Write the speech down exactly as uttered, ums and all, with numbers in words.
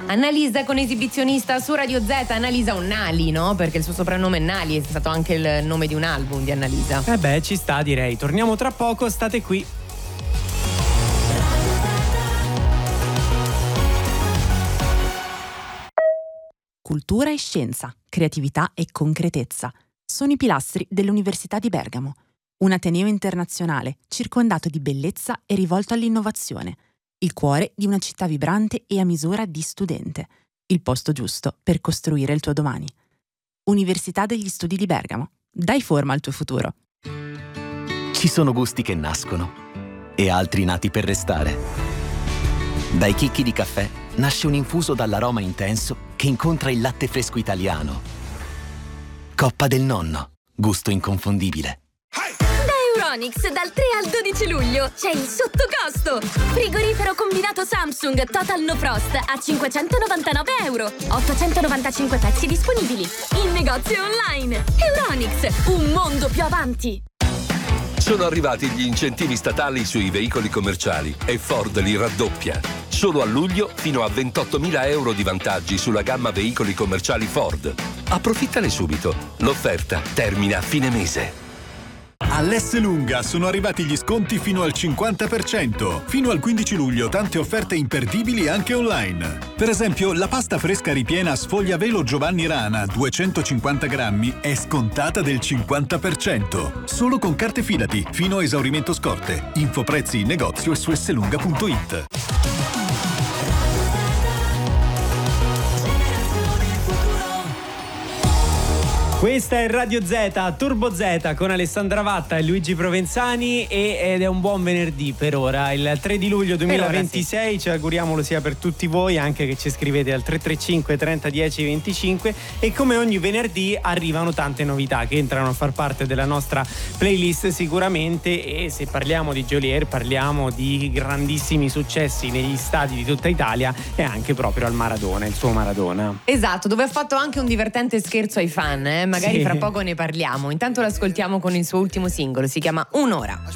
Annalisa con esibizionista su Radio Z. Annalisa un Nali, no? Perché il suo soprannome è Nali, è stato anche il nome di un album di Annalisa. Eh beh, ci sta, direi. Torniamo tra poco, state qui. Cultura e scienza, creatività e concretezza sono i pilastri dell'Università di Bergamo, un ateneo internazionale circondato di bellezza e rivolto all'innovazione, il cuore di una città vibrante e a misura di studente, il posto giusto per costruire il tuo domani. Università degli Studi di Bergamo, dai forma al tuo futuro. Ci sono gusti che nascono e altri nati per restare. Dai chicchi di caffè nasce un infuso dall'aroma intenso che incontra il latte fresco italiano. Coppa del Nonno, gusto inconfondibile. Da Euronics dal tre al dodici luglio c'è il sottocosto. Frigorifero combinato Samsung Total No Frost a cinquecentonovantanove euro. ottocentonovantacinque pezzi disponibili. In negozio online. Euronics, un mondo più avanti. Sono arrivati gli incentivi statali sui veicoli commerciali e Ford li raddoppia. Solo a luglio fino a ventottomila euro di vantaggi sulla gamma veicoli commerciali Ford. Approfittane subito. L'offerta termina a fine mese. All'Esselunga sono arrivati gli sconti fino al cinquanta per cento. Fino al quindici luglio tante offerte imperdibili anche online. Per esempio, la pasta fresca ripiena sfogliavelo Giovanni Rana duecentocinquanta grammi è scontata del cinquanta per cento. Solo con carte Fidati, fino a esaurimento scorte. Info prezzi in negozio e su esselunga punto it. Questa è Radio Z, Turbo Z con Alessandra Vatta e Luigi Provenzani e, ed è un buon venerdì per ora, il tre di luglio duemilaventisei, sì. Ci auguriamo lo sia per tutti voi, anche che ci scrivete al tre tre cinque trenta dieci venticinque, e come ogni venerdì arrivano tante novità che entrano a far parte della nostra playlist sicuramente, e se parliamo di Geolier parliamo di grandissimi successi negli stadi di tutta Italia e anche proprio al Maradona, il suo Maradona. Esatto, dove ha fatto anche un divertente scherzo ai fan, eh? Magari Sì. fra poco ne parliamo. Intanto l'ascoltiamo con il suo ultimo singolo, si chiama Un'ora.